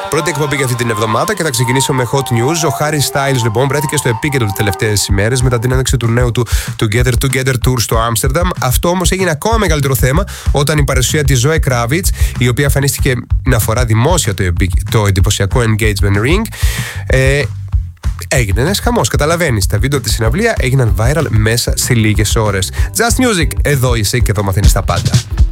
Πρώτη εκπομπή για αυτή την εβδομάδα και θα ξεκινήσω με hot news. Ο Harry Styles λοιπόν βρέθηκε στο επίκεντρο τις τελευταίες ημέρες μετά την έναρξη του νέου του Together Tour στο Άμστερνταμ. Αυτό όμως έγινε ακόμα μεγαλύτερο θέμα όταν η παρουσία της Zoe Kravitz, η οποία εμφανίστηκε να φορά δημόσια το εντυπωσιακό engagement ring, έγινε ένας χαμός. Καταλαβαίνεις, τα βίντεο από τη συναυλία έγιναν viral μέσα σε λίγες ώρες. Just Music, εδώ είσαι και εδώ μαθαίνεις τα πάντα.